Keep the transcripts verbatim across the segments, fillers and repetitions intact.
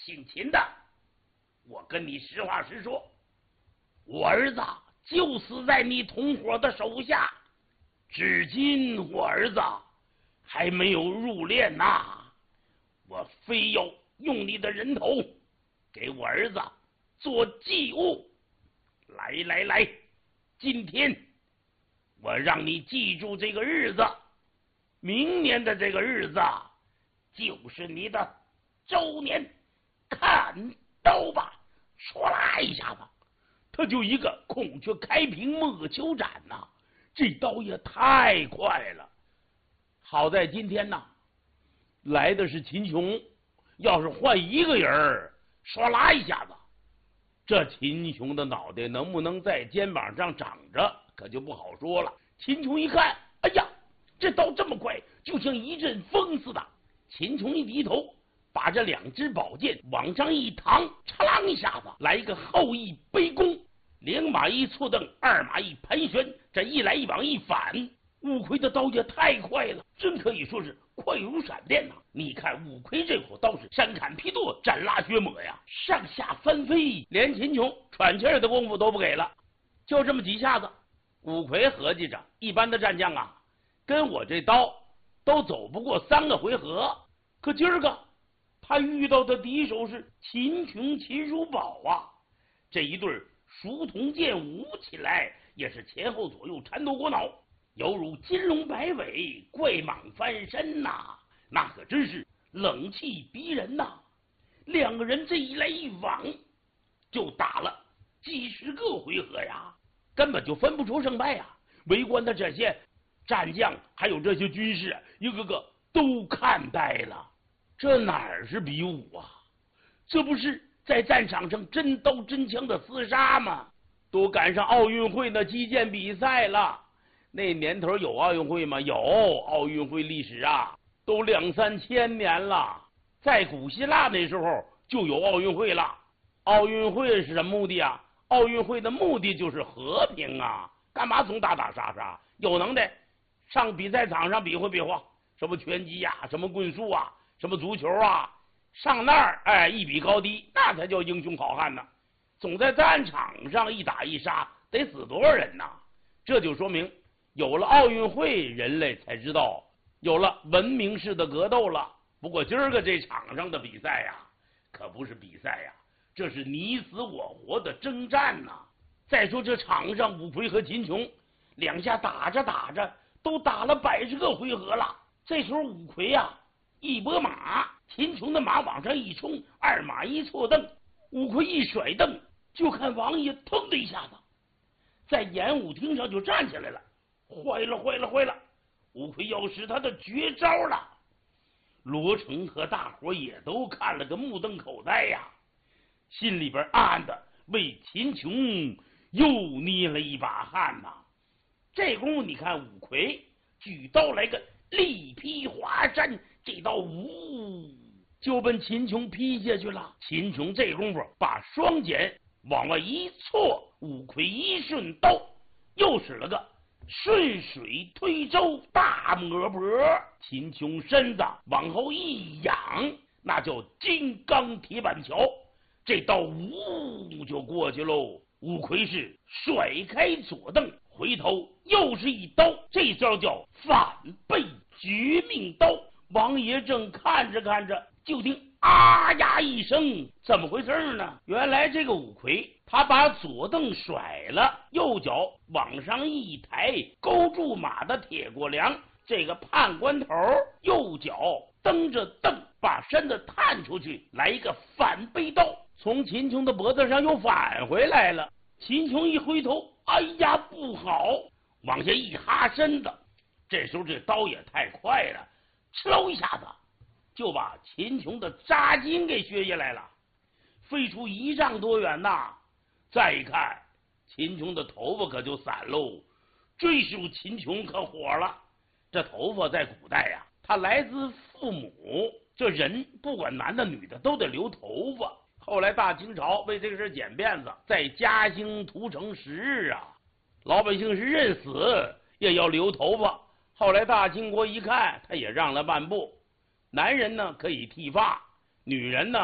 姓秦的，我跟你实话实说，我儿子就死在你同伙的手下，至今我儿子还没有入殓呐，我非要用你的人头给我儿子做祭物。来来来，今天我让你记住这个日子，明年的这个日子就是你的周年，看刀吧！唰啦一下子，他就一个孔雀开屏，莫秋斩呐、啊！这刀也太快了。好在今天呐，来的是秦琼，要是换一个人，唰啦一下子，这秦琼的脑袋能不能在肩膀上长着，可就不好说了。秦琼一看，哎呀，这刀这么快，就像一阵风似的。秦琼一低头，把这两只宝剑往上一躺，嚓啷一下子来一个后羿背弓，两马一错蹬，二马一盘旋，这一来一往一反，五魁的刀也太快了，真可以说是快如闪电呐、啊！你看五魁这口刀是山砍劈剁，斩拉削磨呀，上下翻飞，连秦琼喘气儿的功夫都不给了。就这么几下子，五魁合计着，一般的战将啊，跟我这刀都走不过三个回合，可今儿个他遇到的敌手是秦琼、秦叔宝啊，这一对熟铜剑舞起来也是前后左右缠斗过脑，犹如金龙摆尾，怪蟒翻身呐、啊，那可真是冷气逼人呐、啊！两个人这一来一往，就打了几十个回合呀，根本就分不出胜败呀！围观的这些战将还有这些军士，一个个都看呆了。这哪是比武啊？这不是在战场上真刀真枪的厮杀吗？都赶上奥运会的击剑比赛了。那年头有奥运会吗？有，奥运会历史啊，都两三千年了。在古希腊那时候就有奥运会了。奥运会是什么目的啊？奥运会的目的就是和平啊，干嘛总打打杀杀？有能耐上比赛场上比划比划，什么拳击呀、啊，什么棍术啊，什么足球啊，上那儿哎一比高低，那才叫英雄好汉呢。总在战场上一打一杀，得死多少人呐？这就说明有了奥运会，人类才知道有了文明式的格斗了。不过今儿个这场上的比赛呀，可不是比赛呀，这是你死我活的征战呐。再说这场上五魁和秦琼两下打着打着，都打了百十个回合了。这时候五魁呀一拨马，秦琼的马往上一冲，二马一错蹬，五魁一甩蹬，就看王爷腾的一下子在演武厅上就站起来了。坏了坏了坏了，五魁要使他的绝招了。罗成和大伙也都看了个目瞪口呆呀，心里边暗暗的为秦琼又捏了一把汗呐。这功夫你看五魁举刀来个力劈华山，这刀呜就奔秦琼劈下去了。秦琼这功夫把双锏往外一错，五魁一顺刀又使了个顺水推舟大抹脖，秦琼身子往后一仰，那叫金刚铁板桥，这刀呜就过去喽。五魁是甩开左蹬，回头又是一刀，这招叫反背绝命刀。王爷正看着看着，就听啊呀一声，怎么回事呢？原来这个五魁他把左蹬甩了，右脚往上一抬，勾住马的铁过梁，这个判官头右脚蹬着蹬，把身子探出去，来一个反背刀，从秦琼的脖子上又返回来了。秦琼一回头，哎呀不好，往下一哈身子，这时候这刀也太快了，哧一下子就把秦琼的扎筋给削下来了，飞出一丈多远呐。再一看，秦琼的头发可就散喽。追属秦琼可火了，这头发在古代呀、啊，它来自父母，这人不管男的女的都得留头发。后来大清朝为这个事剪辫子，在嘉兴屠城十日啊，老百姓是认死也要留头发。后来大清国一看，他也让了半步，男人呢可以剃发，女人呢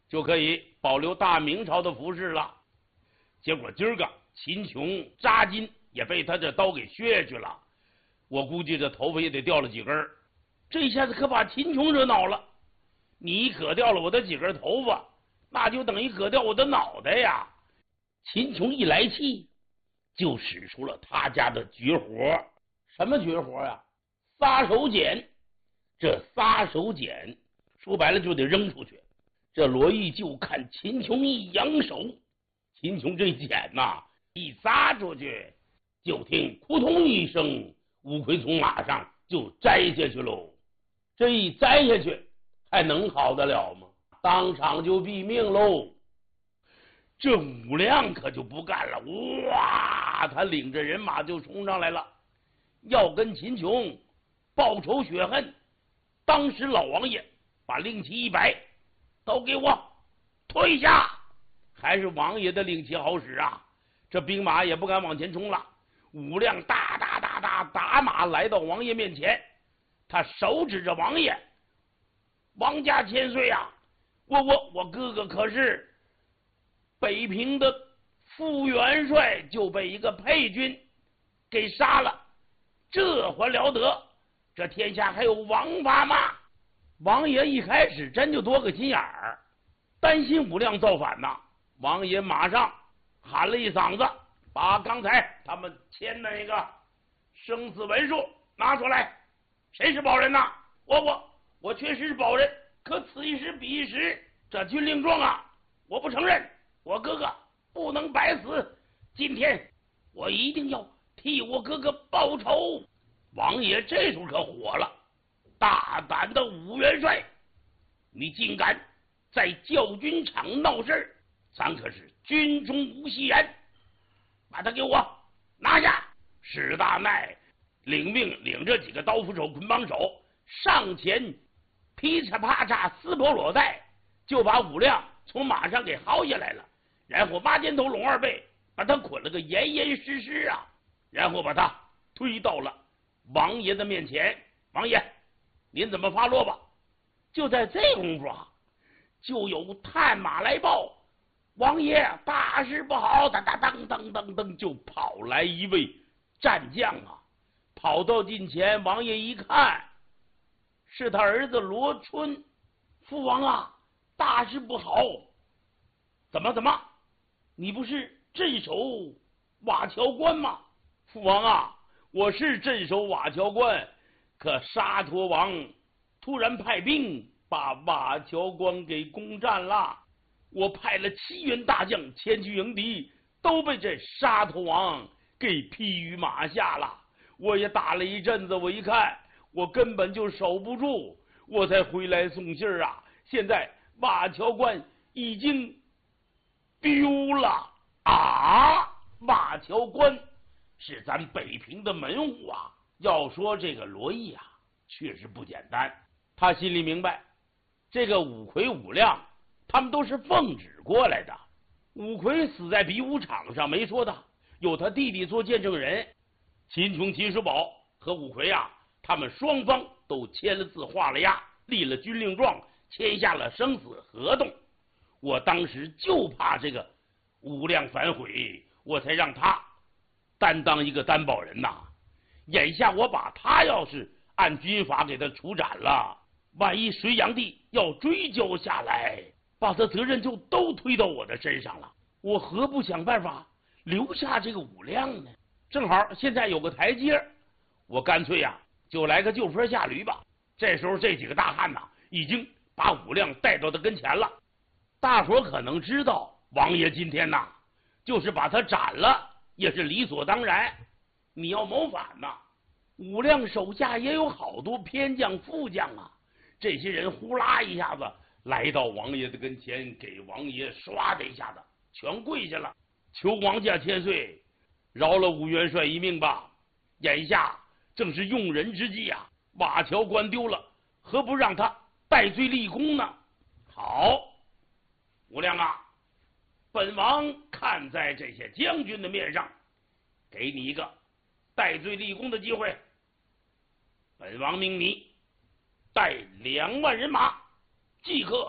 就可以保留大明朝的服饰了。结果今儿个秦琼扎金也被他这刀给削下去了，我估计这头发也得掉了几根。这一下子可把秦琼惹恼了，你割掉了我的几根头发，那就等于割掉我的脑袋呀！秦琼一来气，就使出了他家的绝活。什么绝活呀？撒手锏。这撒手锏说白了就得扔出去。这罗毅就看秦琼一扬手，秦琼这锏呐一撒出去，就听扑通一声，乌龟从马上就摘下去喽。这一摘下去还能好得了吗？当场就毙命喽。这武亮可就不干了，哇，他领着人马就冲上来了，要跟秦琼报仇雪恨。当时老王爷把令旗一摆，都给我退下。还是王爷的令旗好使啊，这兵马也不敢往前冲了。武亮哒哒哒哒打马来到王爷面前，他手指着王爷：王家千岁啊，我我我哥哥可是北平的副元帅，就被一个配军给杀了，这还了得？这天下还有王法吗？王爷一开始真就多个心眼儿，担心武亮造反呐。王爷马上喊了一嗓子，把刚才他们签的那个生死文书拿出来。谁是保人呐？我我我确实是保人，可此一时彼一时，这军令状啊，我不承认。我哥哥不能白死，今天我一定要替我哥哥报仇。王爷这时候可火了，大胆的武元帅，你竟敢在教军场闹事，咱可是军中无戏言，把他给我拿下！史大奈领命领着几个刀斧手捆绑手上前，噼嚓啪嚓撕破裸带，就把武亮从马上给薅下来了，然后挖肩头拢二背，把他捆了个严严实实啊，然后把他推到了王爷的面前。王爷，您怎么发落吧？就在这功夫啊，就有探马来报，王爷大事不好！当当当当当当，就跑来一位战将啊，跑到近前，王爷一看，是他儿子罗春。父王啊，大事不好！怎么怎么？你不是镇守瓦桥关吗？父王啊，我是镇守瓦桥关，可沙陀王突然派兵把瓦桥关给攻占了，我派了七员大将前去迎敌，都被这沙陀王给劈于马下了。我也打了一阵子，我一看我根本就守不住，我才回来送信儿啊。现在瓦桥关已经丢了啊！瓦桥关是咱北平的门户啊。要说这个罗毅啊，确实不简单。他心里明白，这个五魁五亮他们都是奉旨过来的。五魁死在比武场上没说的，有他弟弟做见证人。秦琼、秦叔宝和五魁啊，他们双方都签了字画了押，立了军令状，签下了生死合同。我当时就怕这个武亮反悔，我才让他担当一个担保人呐。眼下我把他要是按军法给他处斩了，万一隋炀帝要追究下来，把他责任就都推到我的身上了，我何不想办法留下这个武亮呢？正好现在有个台阶，我干脆呀、啊、就来个就坡下驴吧。这时候这几个大汉呐，已经把武亮带到他跟前了。大伙可能知道，王爷今天呐，就是把他斩了，也是理所当然。你要谋反呐，武亮手下也有好多偏将副将啊，这些人呼啦一下子来到王爷的跟前，给王爷唰的一下子全跪下了，求王家千岁饶了武元帅一命吧。眼下正是用人之际啊，瓦桥关丢了，何不让他戴罪立功呢？好，武亮啊，本王看在这些将军的面上，给你一个戴罪立功的机会。本王命你带两万人马，即刻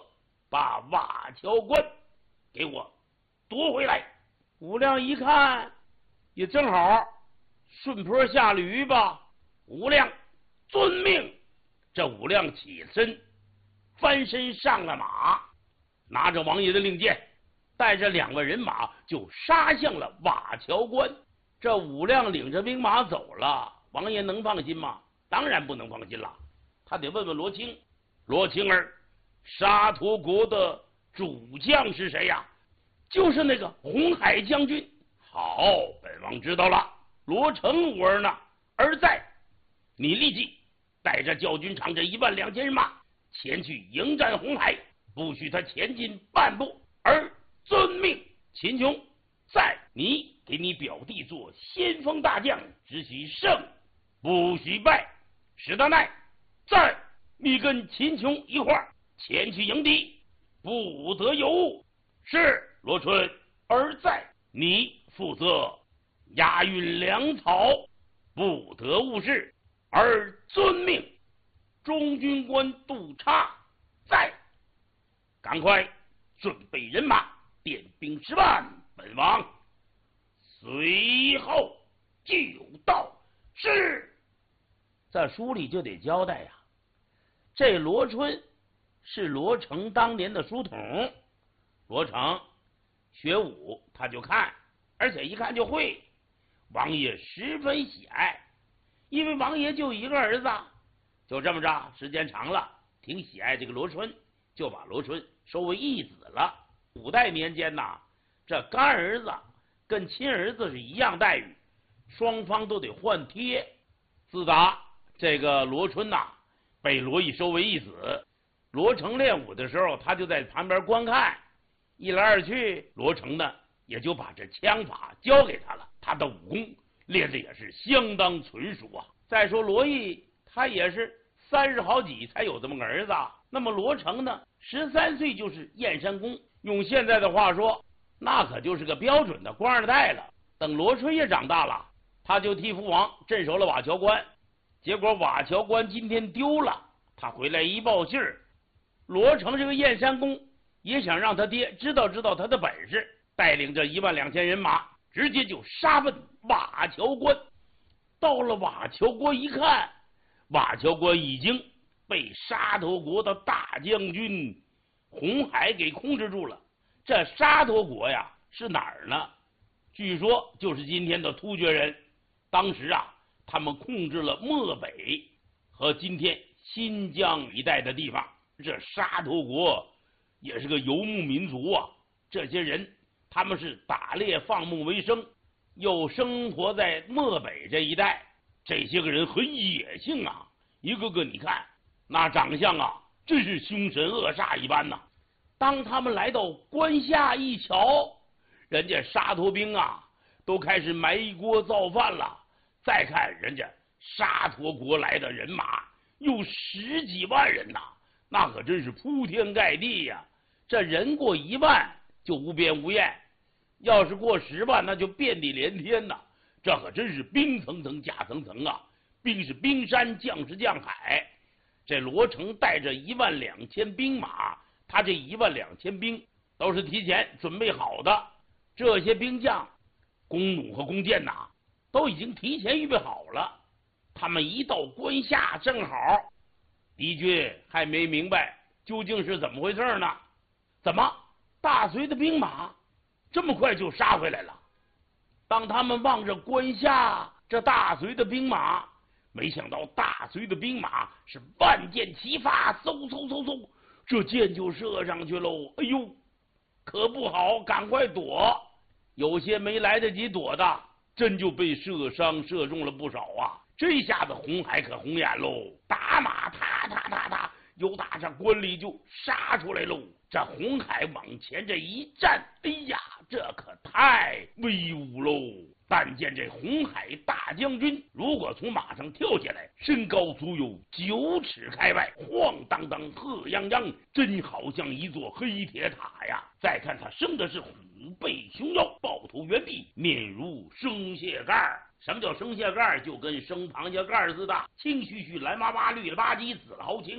把瓦桥关给我夺回来。武亮一看，也正好顺坡下驴吧。武亮遵命。这武亮起身，翻身上了马，拿着王爷的令箭，带着两个人马就杀向了瓦桥关。这武亮领着兵马走了，王爷能放心吗？当然不能放心了，他得问问罗青。罗青儿，沙陀国的主将是谁呀？就是那个红海将军。好，本王知道了。罗成吾儿呢？儿在。你立即带着教军长这一万两千人马前去迎战红海，不许他前进半步。而遵命。秦琼，在你给你表弟做先锋大将，只许胜不许败。史大奈，在你跟秦琼一块儿前去迎敌，不得有误。是。罗春，儿在。你负责押运粮草，不得误事。而遵命。中军官杜差，在。赶快准备人马，点兵十万，本王随后就到。是。在书里就得交代呀，这罗春是罗成当年的书童。罗成学武他就看，而且一看就会，王爷十分喜爱。因为王爷就一个儿子，就这么着，时间长了挺喜爱这个罗春，就把罗春收为义子了。五代年间呐，这干儿子跟亲儿子是一样待遇，双方都得换贴。自打这个罗春呐被罗毅收为义子，罗成练武的时候他就在旁边观看，一来二去，罗成呢也就把这枪法教给他了，他的武功练的也是相当纯熟啊。再说罗毅他也是三十好几才有这么个儿子，那么罗成呢十三岁就是燕山公，用现在的话说，那可就是个标准的官二代了。等罗春也长大了，他就替父王镇守了瓦桥关，结果瓦桥关今天丢了，他回来一报信儿，罗成这个燕山公也想让他爹知道知道他的本事，带领着一万两千人马直接就杀奔瓦桥关。到了瓦桥关一看，瓦桥关已经被沙陀国的大将军红海给控制住了。这沙陀国呀是哪儿呢？据说就是今天的突厥人。当时啊他们控制了漠北和今天新疆一带的地方。这沙陀国也是个游牧民族啊，这些人他们是打猎放牧为生，又生活在漠北这一带。这些个人很野性啊，一个个你看那长相啊真是凶神恶煞一般呐、啊。当他们来到关下一瞧，人家沙陀兵啊都开始埋锅造饭了。再看人家沙陀国来的人马有十几万人呐、啊，那可真是铺天盖地呀、啊。这人过一万就无边无沿，要是过十万那就遍地连天呐、啊。这可真是兵层层甲层层啊，兵是冰山，将是将海。这罗成带着一万两千兵马，他这一万两千兵都是提前准备好的，这些兵将弓弩和弓箭呐都已经提前预备好了。他们一到关下，正好敌军还没明白究竟是怎么回事呢？怎么大隋的兵马这么快就杀回来了？当他们望着关下这大隋的兵马，没想到大隋的兵马是万箭齐发，嗖嗖嗖嗖，这箭就射上去喽。哎呦，可不好，赶快躲！有些没来得及躲的，真就被射伤射中了不少啊！这下子红海可红眼喽，打马踏踏踏踏，由打这关里就杀出来喽。这红海往前这一站，哎呀，这可太威武喽！但见这红海大将军如果从马上跳下来，身高足有九尺开外，晃荡荡鹤泱泱，真好像一座黑铁塔呀。再看他生的是虎背熊腰，抱头圆臂，面如生蟹盖。什么叫生蟹盖？就跟生螃蟹盖似的，青须须蓝麻麻绿了吧唧紫了好青啊。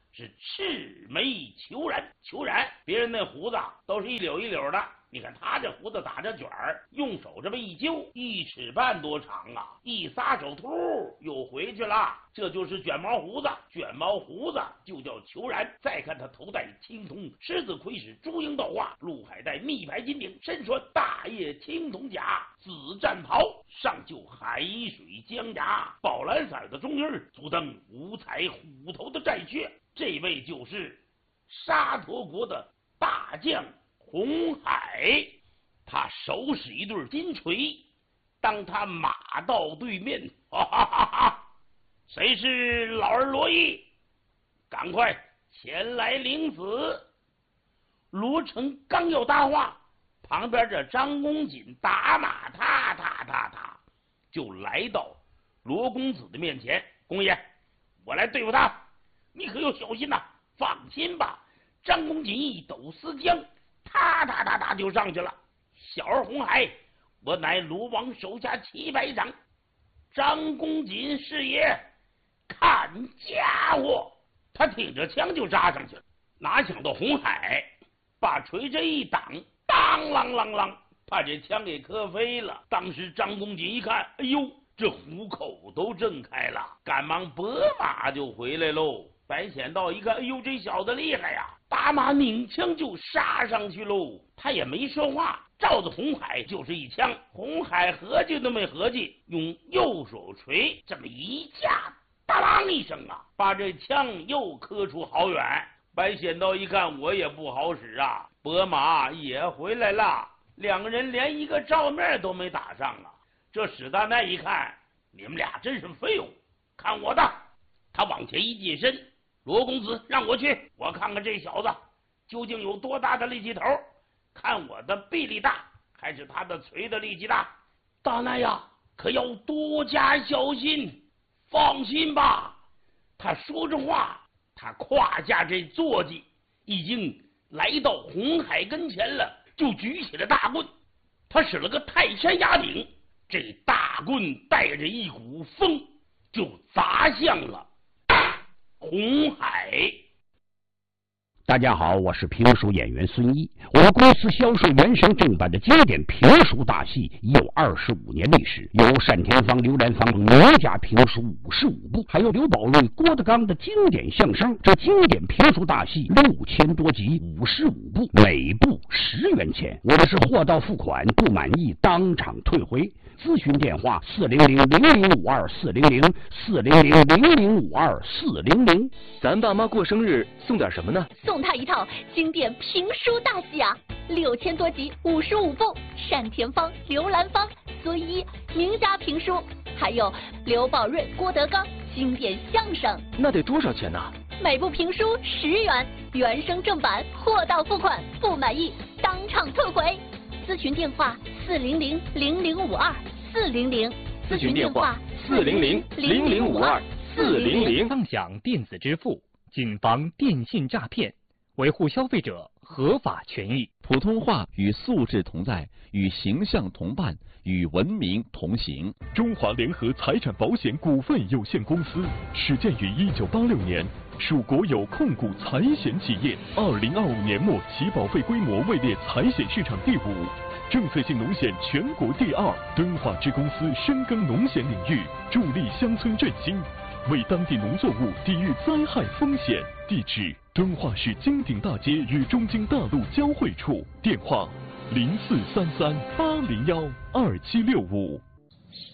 是赤眉虬髯。虬髯，别人那胡子都是一绺一绺的，你看他这胡子打着卷儿，用手这么一揪，一尺半多长啊！一撒手秃又回去了，这就是卷毛胡子。卷毛胡子就叫虬髯。再看他头戴青铜狮子盔饰朱缨斗画，陆海带密牌金顶，身穿大叶青铜甲，紫战袍，上就海水江崖，宝蓝色的中衣，足蹬五彩虎头的战靴。这位就是沙陀国的大将红海，他手使一对金锤，当他马到对面，哈哈哈哈！谁是老儿罗毅？赶快前来领子！罗成刚要搭话，旁边这张公瑾打马踏踏踏踏就来到罗公子的面前。公爷，我来对付他，你可要小心呐！放心吧。张公瑾一抖丝缰，踏踏踏踏就上去了。小儿红海，我乃罗王手下七百长，张公瑾是爷，看家伙！他挺着枪就扎上去了，哪想到红海把锤这一挡，当啷啷啷，把这枪给磕飞了。当时张公瑾一看，哎呦，这虎口都震开了，赶忙拨马就回来喽。白显道一看，哎呦，这小子厉害呀，打马拧枪就杀上去喽。他也没说话，照着红海就是一枪。红海合计都没合计，用右手锤这么一架，当啷一声啊，把这枪又磕出好远。白显道一看，我也不好使啊，拨马也回来了。两个人连一个照面都没打上啊。这史大奈一看，你们俩真是废物，看我的！他往前一近身，罗公子让我去，我看看这小子究竟有多大的力气头，看我的臂力大还是他的锤的力气大。大奈呀，可要多加小心。放心吧。他说着话，他胯下这坐骑已经来到红海跟前了，就举起了大棍。他使了个泰山压顶，这大棍带着一股风就砸向了红海。 大家好，我是评书演员孙一。我们公司销售原声正版的经典评书大戏已有二十五年历史，有单田芳、刘兰芳名家评书五十五部，还有刘宝瑞、郭德纲的经典相声。这经典评书大戏六千多集，五十五部，每部十元钱。我的是货到付款，不满意当场退回。咨询电话：四零零零零五二四零零四零零零零五二四零零。 咱爸妈过生日送点什么呢？ 送他一套经典评书大戏啊，六千多集，五十五部，单田芳、刘兰芳、孙一名家评书，还有刘宝瑞、郭德纲经典相声。 那得多少钱呢？ 每部评书十元，原声正版，货到付款，不满意当场退回。咨询电话：四零零零零五二四零零。 咨询电话：四零零零零五二四零零。 畅享电子支付，谨防电信诈骗，维护消费者合法权益。 普通话与素质同在，与形象同伴，与文明同行。 中华联合财产保险股份有限公司始建于一九八六年，属国有控股财险企业。二零二五年末，其保费规模位列财险市场第五，政策性农险全国第二。敦化之公司深耕农险领域，助力乡村振兴，为当地农作物抵御灾害风险。地址：敦化市金鼎大街与中京大路交汇处。电话：零四三三八零幺二七六五。